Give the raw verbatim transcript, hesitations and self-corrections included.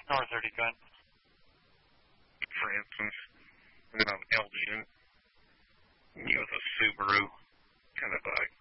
North thirty, go ahead. For instance, and then I'm L G, you with a Subaru, kind of like